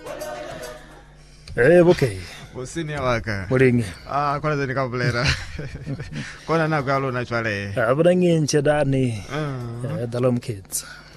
Okay. Usini waka. Muringi. Kwa zeni kabulera. Kwa na kwa lo na chwale. Abrangi nchedani. Dalom kids.